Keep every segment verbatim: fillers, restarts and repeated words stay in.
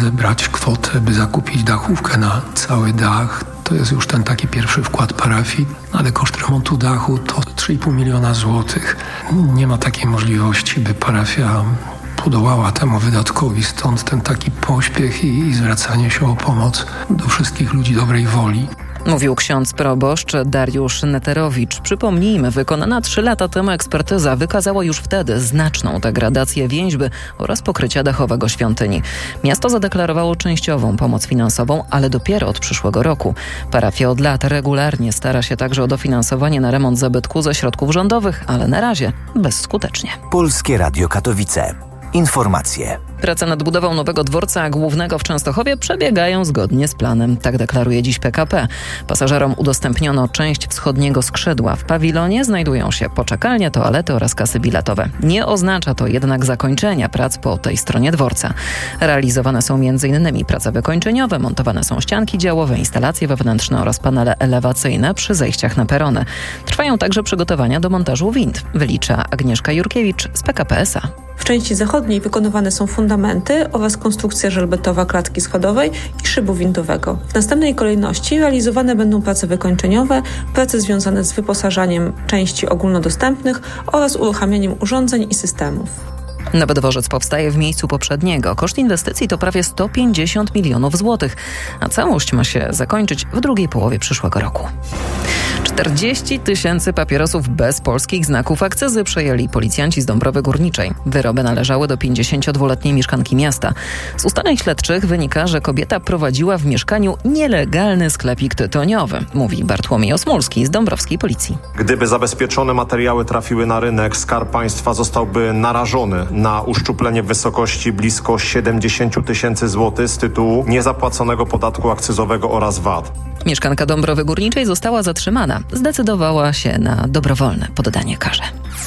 zebrać kwotę, by zakupić dachówkę na cały dach. To jest już ten taki pierwszy wkład parafii, ale koszt remontu dachu to trzy i pół miliona złotych. Nie ma takiej możliwości, by parafia podołała temu wydatkowi, stąd ten taki pośpiech i, i zwracanie się o pomoc do wszystkich ludzi dobrej woli. Mówił ksiądz proboszcz Dariusz Neterowicz. Przypomnijmy, wykonana trzy lata temu ekspertyza wykazała już wtedy znaczną degradację więźby oraz pokrycia dachowego świątyni. Miasto zadeklarowało częściową pomoc finansową, ale dopiero od przyszłego roku. Parafia od lat regularnie stara się także o dofinansowanie na remont zabytku ze środków rządowych, ale na razie bezskutecznie. Polskie Radio Katowice. Informacje. Prace nad budową nowego dworca głównego w Częstochowie przebiegają zgodnie z planem. Tak deklaruje dziś P K P. Pasażerom udostępniono część wschodniego skrzydła. W pawilonie znajdują się poczekalnie, toalety oraz kasy biletowe. Nie oznacza to jednak zakończenia prac po tej stronie dworca. Realizowane są między innymi prace wykończeniowe, montowane są ścianki działowe, instalacje wewnętrzne oraz panele elewacyjne przy zejściach na perony. Trwają także przygotowania do montażu wind, wylicza Agnieszka Jurkiewicz z P K P S A. W części zachodniej wykonywane są fundamenty oraz konstrukcja żelbetowa klatki schodowej i szybu windowego. W następnej kolejności realizowane będą prace wykończeniowe, prace związane z wyposażaniem części ogólnodostępnych oraz uruchamianiem urządzeń i systemów. Nowy dworzec powstaje w miejscu poprzedniego. Koszt inwestycji to prawie sto pięćdziesiąt milionów złotych, a całość ma się zakończyć w drugiej połowie przyszłego roku. czterdzieści tysięcy papierosów bez polskich znaków akcyzy przejęli policjanci z Dąbrowy Górniczej. Wyroby należały do pięćdziesięciodwuletniej mieszkanki miasta. Z ustaleń śledczych wynika, że kobieta prowadziła w mieszkaniu nielegalny sklepik tytoniowy, mówi Bartłomiej Osmulski z dąbrowskiej policji. Gdyby zabezpieczone materiały trafiły na rynek, Skarb Państwa zostałby narażony na uszczuplenie w wysokości blisko siedemdziesiąt tysięcy złotych z tytułu niezapłaconego podatku akcyzowego oraz V A T. Mieszkanka Dąbrowy Górniczej została zatrzymana. Zdecydowała się na dobrowolne poddanie karze.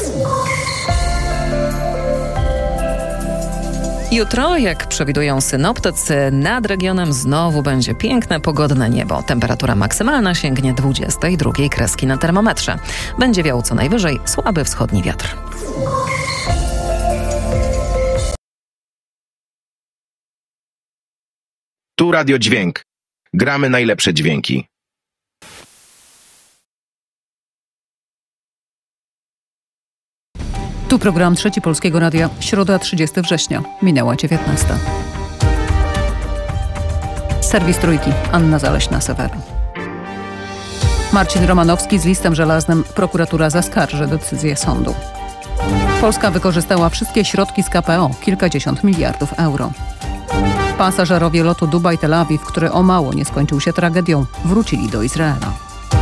Jutro, jak przewidują synoptycy, nad regionem znowu będzie piękne, pogodne niebo. Temperatura maksymalna sięgnie dwudziestej drugiej kreski na termometrze. Będzie wiał co najwyżej słaby wschodni wiatr. Tu Radio Dźwięk. Gramy najlepsze dźwięki. Tu program Trzeci Polskiego Radia. Środa, trzydziestego września. Minęła dziewiętnasta. Serwis Trójki. Anna Zaleśna-Sewero. Marcin Romanowski z listem żelaznym. Prokuratura zaskarży decyzję sądu. Polska wykorzystała wszystkie środki z K P O. Kilkadziesiąt miliardów euro. Pasażerowie lotu Dubaj-Tel Awiw, który o mało nie skończył się tragedią, wrócili do Izraela.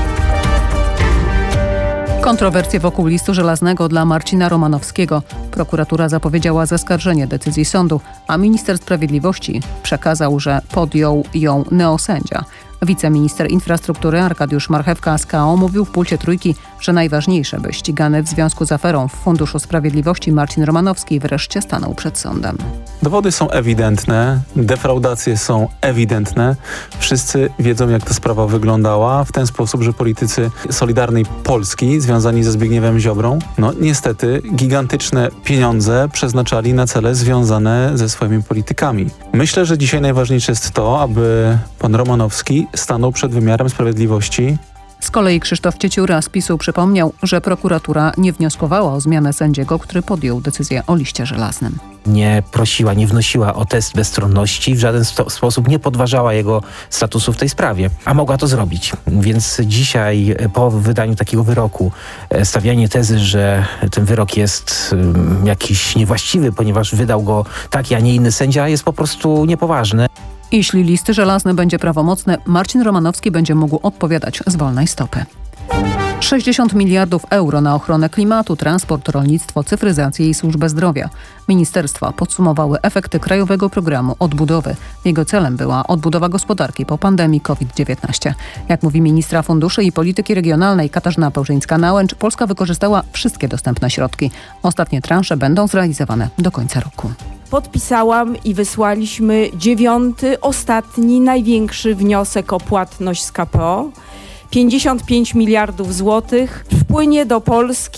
Kontrowersje wokół listu żelaznego dla Marcina Romanowskiego. Prokuratura zapowiedziała zaskarżenie decyzji sądu, a minister sprawiedliwości przekazał, że podjął ją neosędzia. Wiceminister infrastruktury Arkadiusz Marchewka z K O mówił w Pulsie Trójki, że najważniejsze, by ścigany w związku z aferą w Funduszu Sprawiedliwości Marcin Romanowski wreszcie stanął przed sądem. Dowody są ewidentne, defraudacje są ewidentne. Wszyscy wiedzą, jak ta sprawa wyglądała w ten sposób, że politycy Solidarnej Polski związani ze Zbigniewem Ziobrą, no niestety gigantyczne pieniądze przeznaczali na cele związane ze swoimi politykami. Myślę, że dzisiaj najważniejsze jest to, aby pan Romanowski stanął przed wymiarem sprawiedliwości. Z kolei Krzysztof Cieciura z PiSu przypomniał, że prokuratura nie wnioskowała o zmianę sędziego, który podjął decyzję o liście żelaznym. Nie prosiła, nie wnosiła o test bezstronności, w żaden sto- sposób nie podważała jego statusu w tej sprawie, a mogła to zrobić. Więc dzisiaj po wydaniu takiego wyroku stawianie tezy, że ten wyrok jest um, jakiś niewłaściwy, ponieważ wydał go taki, a nie inny sędzia, jest po prostu niepoważne. Jeśli list żelazny będzie prawomocny, Marcin Romanowski będzie mógł odpowiadać z wolnej stopy. sześćdziesiąt miliardów euro na ochronę klimatu, transport, rolnictwo, cyfryzację i służbę zdrowia. Ministerstwa podsumowały efekty Krajowego Programu Odbudowy. Jego celem była odbudowa gospodarki po pandemii kowid dziewiętnaście. Jak mówi ministra funduszy i polityki regionalnej Katarzyna Pełżyńska-Nałęcz, Polska wykorzystała wszystkie dostępne środki. Ostatnie transze będą zrealizowane do końca roku. Podpisałam i wysłaliśmy dziewiąty, ostatni, największy wniosek o płatność z K P O. pięćdziesiąt pięć miliardów złotych wpłynie do Polski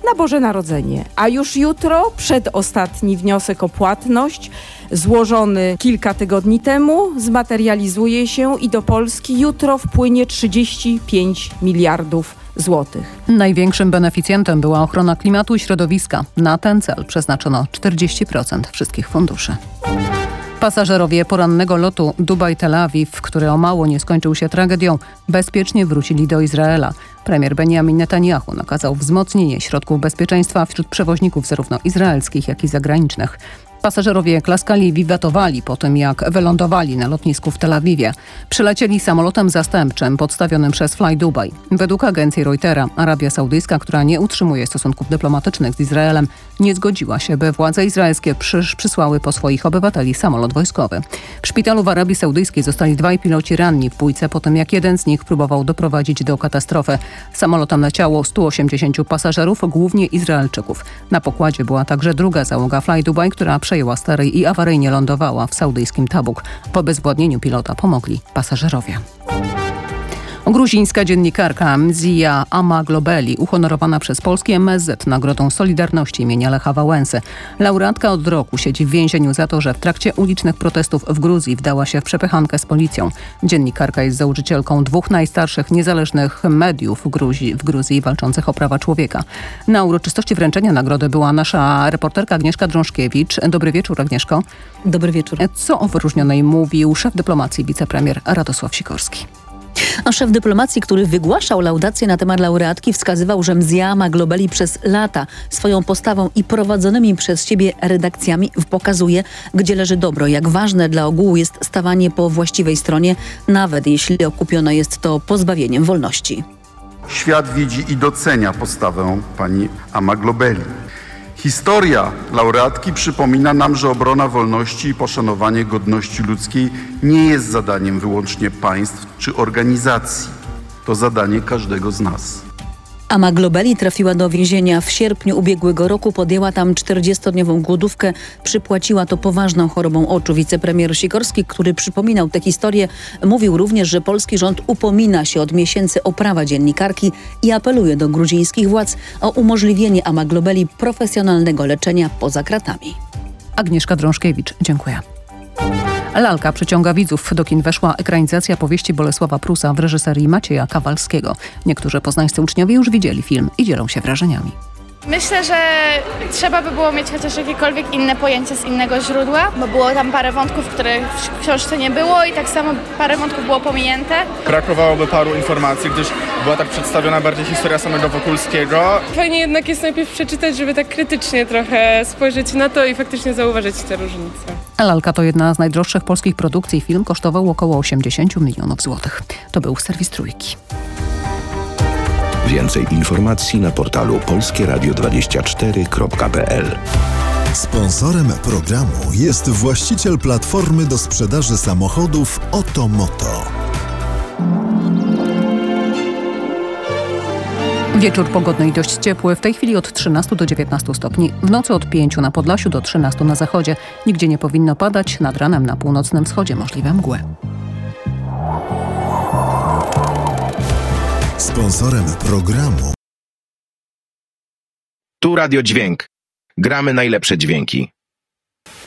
na Boże Narodzenie. A już jutro przedostatni wniosek o płatność złożony kilka tygodni temu zmaterializuje się i do Polski jutro wpłynie trzydzieści pięć miliardów złotych. Największym beneficjentem była ochrona klimatu i środowiska. Na ten cel przeznaczono czterdzieści procent wszystkich funduszy. Pasażerowie porannego lotu Dubaj-Tel Awiw, który o mało nie skończył się tragedią, bezpiecznie wrócili do Izraela. Premier Benjamin Netanyahu nakazał wzmocnienie środków bezpieczeństwa wśród przewoźników zarówno izraelskich, jak i zagranicznych. Pasażerowie klaskali i wiwatowali po tym, jak wylądowali na lotnisku w Tel Awiwie. Przylecieli samolotem zastępczym podstawionym przez Fly Dubai. Według agencji Reutera Arabia Saudyjska, która nie utrzymuje stosunków dyplomatycznych z Izraelem, nie zgodziła się, by władze izraelskie przysz, przysłały po swoich obywateli samolot wojskowy. W szpitalu w Arabii Saudyjskiej zostali dwaj piloci ranni w bójce po tym, jak jeden z nich próbował doprowadzić do katastrofy. Samolotem leciało stu osiemdziesięciu pasażerów, głównie Izraelczyków. Na pokładzie była także druga załoga Fly Dubai, która przejęła stery i awaryjnie lądowała w saudyjskim Tabuk. Po obezwładnieniu pilota pomogli pasażerowie. Gruzińska dziennikarka Mzia Amaglobeli, uhonorowana przez polski M S Z Nagrodą Solidarności imienia Lecha Wałęsy. Laureatka od roku siedzi w więzieniu za to, że w trakcie ulicznych protestów w Gruzji wdała się w przepychankę z policją. Dziennikarka jest założycielką dwóch najstarszych niezależnych mediów w Gruzji, w Gruzji walczących o prawa człowieka. Na uroczystości wręczenia nagrody była nasza reporterka Agnieszka Drążkiewicz. Dobry wieczór, Agnieszko. Dobry wieczór. Co o wyróżnionej mówił szef dyplomacji, wicepremier Radosław Sikorski? A szef dyplomacji, który wygłaszał laudację na temat laureatki, wskazywał, że Mzia Amaglobeli przez lata swoją postawą i prowadzonymi przez siebie redakcjami pokazuje, gdzie leży dobro, jak ważne dla ogółu jest stawanie po właściwej stronie, nawet jeśli okupione jest to pozbawieniem wolności. Świat widzi i docenia postawę pani Amaglobeli. Historia laureatki przypomina nam, że obrona wolności i poszanowanie godności ludzkiej nie jest zadaniem wyłącznie państw czy organizacji. To zadanie każdego z nas. Amaglobeli trafiła do więzienia w sierpniu ubiegłego roku, podjęła tam czterdziestodniową głodówkę, przypłaciła to poważną chorobą oczu. Wicepremier Sikorski, który przypominał tę historię, mówił również, że polski rząd upomina się od miesięcy o prawa dziennikarki i apeluje do gruzińskich władz o umożliwienie Amaglobeli profesjonalnego leczenia poza kratami. Agnieszka Drążkiewicz, dziękuję. Lalka przyciąga widzów. Do kin weszła ekranizacja powieści Bolesława Prusa w reżyserii Macieja Kawalskiego. Niektórzy poznańscy uczniowie już widzieli film i dzielą się wrażeniami. Myślę, że trzeba by było mieć chociaż jakiekolwiek inne pojęcie z innego źródła, bo było tam parę wątków, których w książce nie było i tak samo parę wątków było pominięte. Brakowałoby paru informacji, gdyż była tak przedstawiona bardziej historia samego Wokulskiego. Fajnie jednak jest najpierw przeczytać, żeby tak krytycznie trochę spojrzeć na to i faktycznie zauważyć te różnice. Lalka to jedna z najdroższych polskich produkcji. Film kosztował około osiemdziesiąt milionów złotych. To był serwis Trójki. Więcej informacji na portalu polskie radio dwadzieścia cztery kropka p l. Sponsorem programu jest właściciel platformy do sprzedaży samochodów Otomoto. Wieczór pogodny i dość ciepły. W tej chwili od trzynastu do dziewiętnastu stopni. W nocy od pięciu na Podlasiu do trzynastu na zachodzie. Nigdzie nie powinno padać. Nad ranem na północnym wschodzie możliwe mgły. Sponsorem programu Tu Radio Dźwięk. Gramy najlepsze dźwięki.